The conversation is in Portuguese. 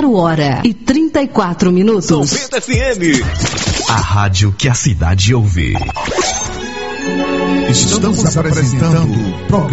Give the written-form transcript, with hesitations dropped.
0h34. 90 FM. A rádio que a cidade ouve. Estamos apresentando